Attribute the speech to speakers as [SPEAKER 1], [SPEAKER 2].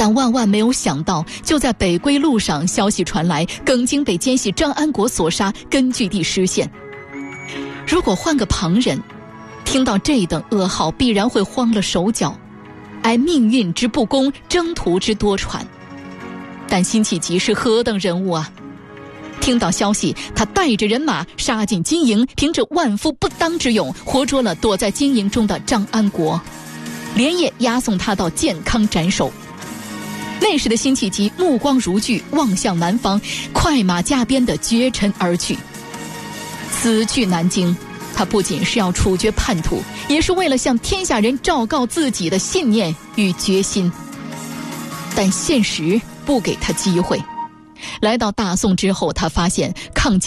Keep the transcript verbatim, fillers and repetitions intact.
[SPEAKER 1] 但万万没有想到，就在北归路上，消息传来耿京被奸细张安国所杀，根据地失陷。如果换个旁人，听到这等噩耗，必然会慌了手脚，哀命运之不公，征途之多舛。但辛弃疾是何等人物啊！听到消息，他带着人马杀进金营，凭着万夫不当之勇，活捉了躲在金营中的张安国，连夜押送他到建康斩首。那时的辛弃疾目光如炬，望向南方，快马加鞭地绝尘而去。此去南京，他不仅是要处决叛徒，也是为了向天下人昭告自己的信念与决心。但现实不给他机会。来到大宋之后，他发现抗击